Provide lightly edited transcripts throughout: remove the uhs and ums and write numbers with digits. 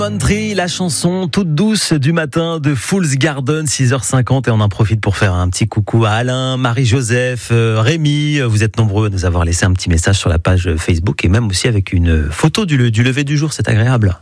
Country, la chanson toute douce du matin de Fool's Garden, 6h50, et on en profite pour faire un petit coucou à Alain, Marie-Joseph, Rémi. Vous êtes nombreux à nous avoir laissé un petit message sur la page Facebook et même aussi avec une photo du lever du jour, c'est agréable.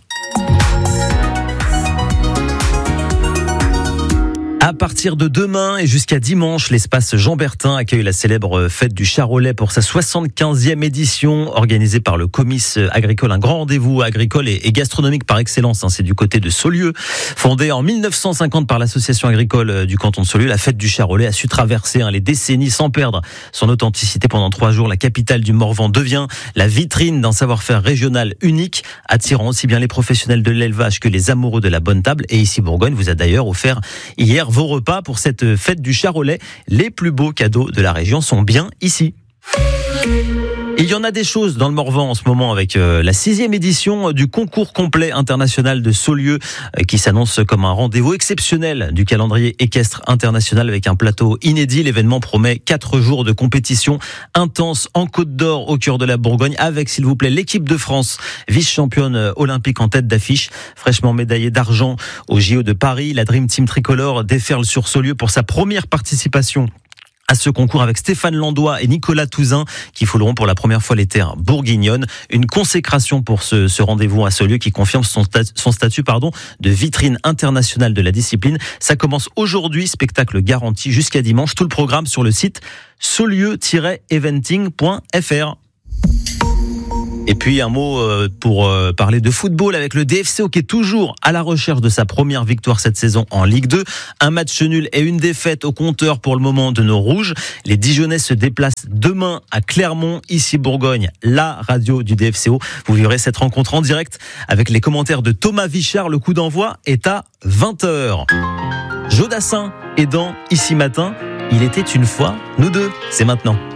À partir de demain et jusqu'à dimanche, l'espace Jean Bertin accueille la célèbre fête du Charolais pour sa 75e édition, organisée par le Comice agricole. Un grand rendez-vous agricole et gastronomique par excellence. C'est du côté de Saulieu. Fondée en 1950 par l'association agricole du canton de Saulieu, la fête du Charolais a su traverser les décennies sans perdre son authenticité. Pendant 3 jours, la capitale du Morvan devient la vitrine d'un savoir-faire régional unique, attirant aussi bien les professionnels de l'élevage que les amoureux de la bonne table. Et ici Bourgogne vous a d'ailleurs offert hier vos repas pour cette fête du Charolais. Les plus beaux cadeaux de la région sont bien ici. Il y en a des choses dans le Morvan en ce moment avec la 6e édition du concours complet international de Saulieu qui s'annonce comme un rendez-vous exceptionnel du calendrier équestre international avec un plateau inédit. L'événement promet 4 jours de compétition intense en Côte d'Or au cœur de la Bourgogne avec, s'il vous plaît, l'équipe de France, vice-championne olympique en tête d'affiche, fraîchement médaillée d'argent au JO de Paris. La Dream Team tricolore déferle sur Saulieu pour sa première participation à ce concours avec Stéphane Landois et Nicolas Touzin qui fouleront pour la première fois les terres bourguignonnes. Une consécration pour ce rendez-vous à Saulieu qui confirme son statut de vitrine internationale de la discipline. Ça commence aujourd'hui, spectacle garanti jusqu'à dimanche. Tout le programme sur le site saulieu-eventing.fr. Et puis un mot pour parler de football avec le DFCO qui est toujours à la recherche de sa première victoire cette saison en Ligue 2. Un match nul et une défaite au compteur pour le moment de nos rouges. Les Dijonnais se déplacent demain à Clermont, ici Bourgogne, la radio du DFCO. Vous vivrez cette rencontre en direct avec les commentaires de Thomas Vichard. Le coup d'envoi est à 20h. Jodassin est dans Ici Matin. Il était une fois nous deux. C'est maintenant.